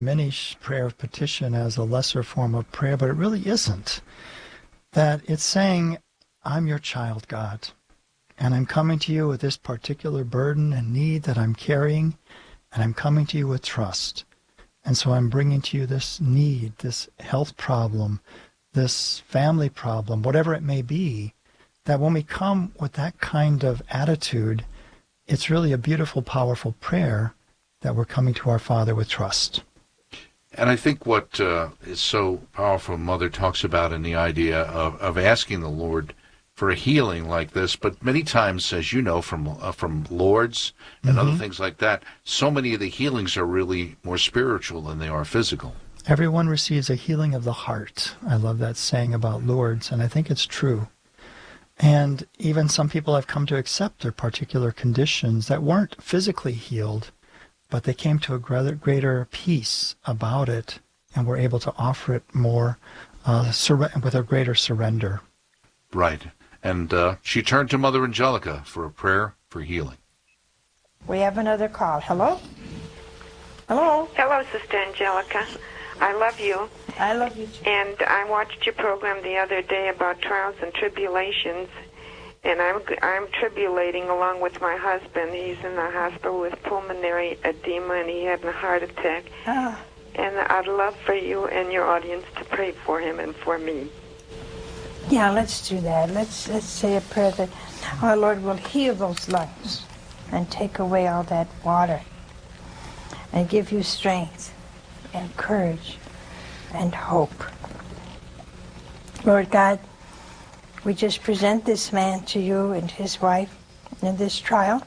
diminish prayer of petition as a lesser form of prayer, but it really isn't. That it's saying, I'm your child, God, and I'm coming to you with this particular burden and need that I'm carrying, and I'm coming to you with trust. And so I'm bringing to you this need, this health problem, this family problem, whatever it may be, that when we come with that kind of attitude, it's really a beautiful, powerful prayer that we're coming to our Father with trust. And I think what is so powerful, Mother talks about in the idea of asking the Lord for a healing like this, but many times, as you know, from Lourdes and other things like that, so many of the healings are really more spiritual than they are physical. Everyone receives a healing of the heart. I love that saying about Lourdes, and I think it's true. And even some people have come to accept their particular conditions that weren't physically healed, but they came to a greater peace about it and were able to offer it more with a greater surrender. Right. And she turned to Mother Angelica for a prayer for healing. We have another call. Hello? Hello? Hello, Sister Angelica. I love you. I love you too. And I watched your program the other day about trials and tribulations, and I'm tribulating along with my husband. He's in the hospital with pulmonary edema, and he had a heart attack. Ah. And I'd love for you and your audience to pray for him and for me. Yeah, let's do that. Let's say a prayer that our Lord will heal those lungs and take away all that water and give you strength and courage and hope. Lord God, we just present this man to you and his wife in this trial.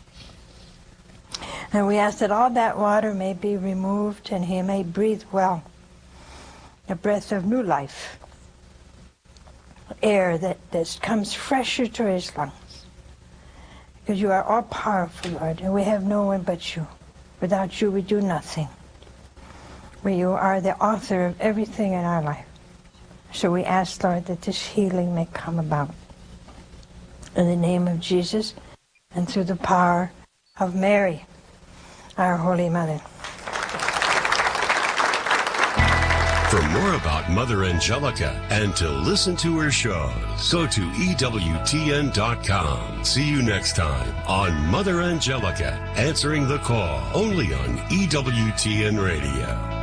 And we ask that all that water may be removed and he may breathe well, a breath of new life, air that comes fresher to his lungs. Because you are all powerful, Lord, and we have no one but you. Without you, we do nothing. You are the author of everything in our life. So we ask, Lord, that this healing may come about. In the name of Jesus and through the power of Mary, our Holy Mother. For more about Mother Angelica and to listen to her shows, go to EWTN.com. See you next time on Mother Angelica, answering the call, only on EWTN Radio.